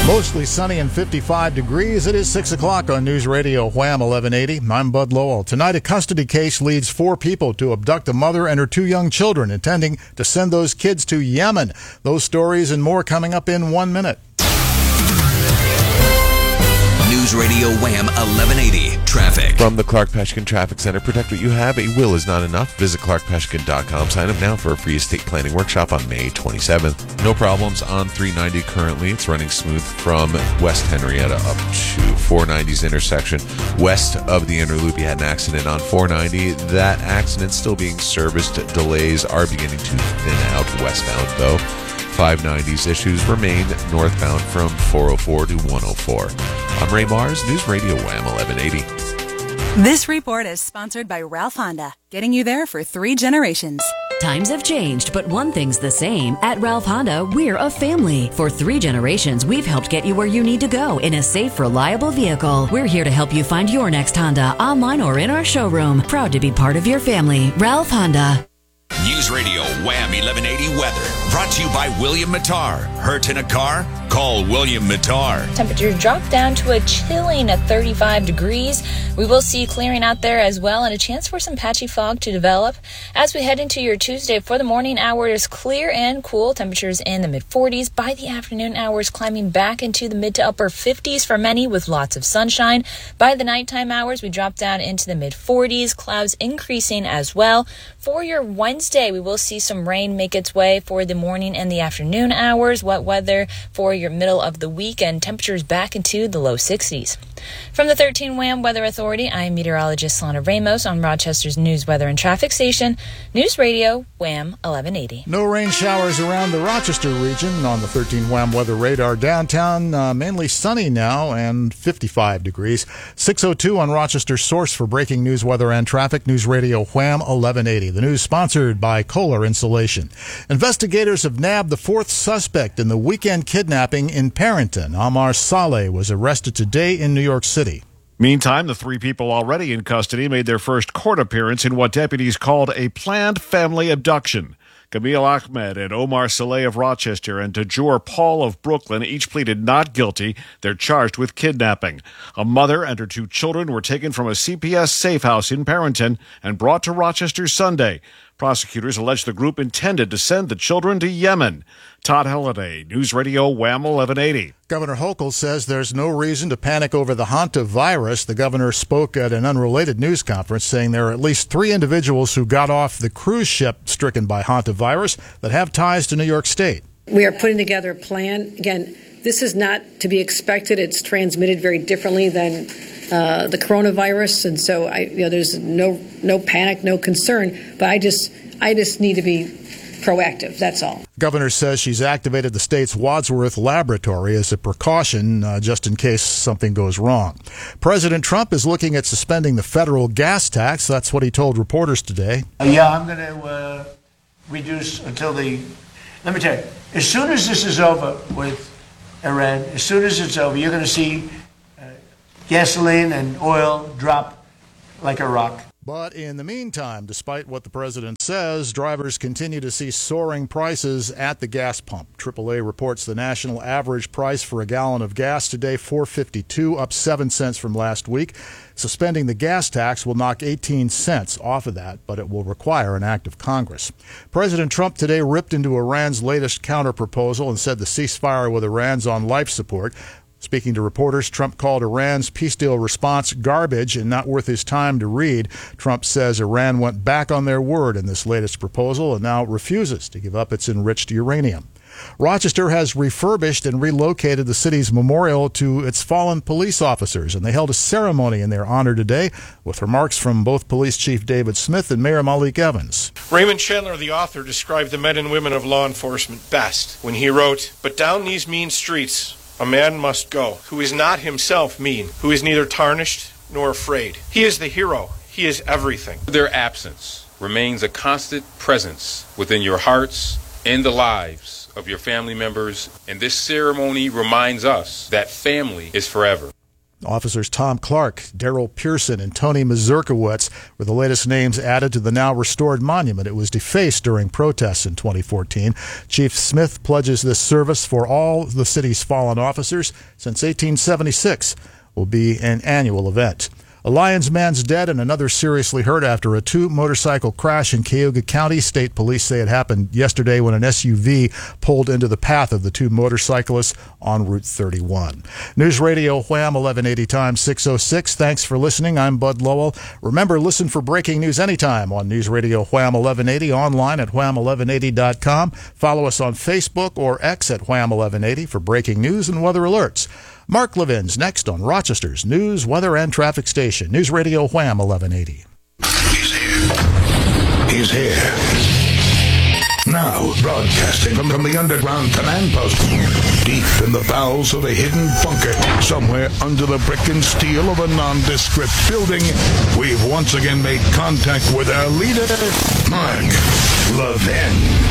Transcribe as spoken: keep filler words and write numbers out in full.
Mostly sunny and fifty-five degrees. It is six o'clock on News Radio Wham eleven eighty. I'm Bud Lowell. Tonight, a custody case leads four people to abduct a mother and her two young children, intending to send those kids to Yemen. Those stories and more coming up in one minute. News Radio Wham eleven eighty. Traffic. From the Clark Peshkin Traffic Center, protect what you have. A will is not enough. Visit clark peshkin dot com. Sign up now for a free estate planning workshop on May twenty-seventh. No problems on three ninety currently. It's running smooth from West Henrietta up to four ninety's intersection. West of the inner loop, you had an accident on four ninety. That accident still being serviced. Delays are beginning to thin out westbound, though. five ninety's issues remain northbound from four oh four to one oh four. I'm Ray Mars, News Radio Wham eleven eighty. This report is sponsored by Ralph Honda, getting you there for three generations. Times have changed, but one thing's the same. At Ralph Honda, we're a family. For three generations, we've helped get you where you need to go in a safe, reliable vehicle. We're here to help you find your next Honda online or in our showroom. Proud to be part of your family. Ralph Honda. News Radio Wham eleven eighty weather. Brought to you by William Mattar. Hurt in a car? Call William Mattar. Temperatures drop down to a chilling at thirty-five degrees. We will see clearing out there as well and a chance for some patchy fog to develop. As we head into your Tuesday, for the morning hours, clear and cool. Temperatures in the mid forties. By the afternoon hours, climbing back into the mid to upper fifties for many with lots of sunshine. By the nighttime hours, we drop down into the mid forties. Clouds increasing as well. For your Wednesday, we will see some rain make its way for the morning and the afternoon hours. Wet weather for your middle of the week and temperatures back into the low sixties. From the thirteen Wham Weather Authority, I am meteorologist Solana Ramos on Rochester's News, Weather, and Traffic Station, News Radio Wham eleven eighty. No rain showers around the Rochester region on the thirteen Wham Weather Radar. Downtown, uh, mainly sunny now and fifty-five degrees. six oh two on Rochester's source for breaking news, weather, and traffic, News Radio Wham eleven eighty. The news sponsored by Kohler Insulation. Investigators have nabbed the fourth suspect in the weekend kidnapping in Parrington. Amar Saleh was arrested today in New York City. Meantime, the three people already in custody made their first court appearance in what deputies called a planned family abduction. Camille Ahmed and Omar Saleh of Rochester and Tajur Paul of Brooklyn each pleaded not guilty. They're charged with kidnapping. A mother and her two children were taken from a C P S safe house in Parrington and brought to Rochester Sunday. Prosecutors allege the group intended to send the children to Yemen. Todd Halliday, News Radio Wham eleven eighty. Governor Hochul says there's no reason to panic over the hantavirus. The governor spoke at an unrelated news conference saying there are at least three individuals who got off the cruise ship stricken by hantavirus that have ties to New York State. We are putting together a plan. Again, this is not to be expected. It's transmitted very differently than uh, the coronavirus, and so I, you know, there's no no panic, no concern. But I just I just need to be proactive. That's all. Governor says she's activated the state's Wadsworth laboratory as a precaution, uh, just in case something goes wrong. President Trump is looking at suspending the federal gas tax. That's what he told reporters today. Uh, yeah, I'm going to uh, reduce until the. Let me tell you, as soon as this is over with Iran, as soon as it's over, you're going to see uh, gasoline and oil drop like a rock. But in the meantime, despite what the president says, drivers continue to see soaring prices at the gas pump. triple A reports the national average price for a gallon of gas today, four fifty-two, up seven cents from last week. Suspending the gas tax will knock eighteen cents off of that, but it will require an act of Congress. President Trump today ripped into Iran's latest counterproposal and said the ceasefire with Iran's on life support. Speaking to reporters, Trump called Iran's peace deal response garbage and not worth his time to read. Trump says Iran went back on their word in this latest proposal and now refuses to give up its enriched uranium. Rochester has refurbished and relocated the city's memorial to its fallen police officers, and they held a ceremony in their honor today with remarks from both Police Chief David Smith and Mayor Malik Evans. Raymond Chandler, the author, described the men and women of law enforcement best when he wrote, "But down these mean streets a man must go, who is not himself mean, who is neither tarnished nor afraid. He is the hero. He is everything." Their absence remains a constant presence within your hearts and the lives of your family members, and this ceremony reminds us that family is forever. Officers Tom Clark, Daryl Pearson, and Tony Mazurkiewicz were the latest names added to the now restored monument. It was defaced during protests in twenty fourteen. Chief Smith pledges this service for all the city's fallen officers since eighteen seventy-six. Will be an annual event. A Lyons man's dead and another seriously hurt after a two-motorcycle crash in Cayuga County. State police say it happened yesterday when an S U V pulled into the path of the two motorcyclists on Route thirty-one. News Radio Wham, eleven eighty times six oh six. Thanks for listening. I'm Bud Lowell. Remember, listen for breaking news anytime on News Radio Wham eleven eighty, online at wham eleven eighty dot com. Follow us on Facebook or X at Wham eleven eighty for breaking news and weather alerts. Mark Levin's next on Rochester's news, weather, and traffic station. News Radio Wham eleven eighty. He's here. He's here. Now, broadcasting from, from the underground command post, deep in the bowels of a hidden bunker, somewhere under the brick and steel of a nondescript building, we've once again made contact with our leader, Mark Levin.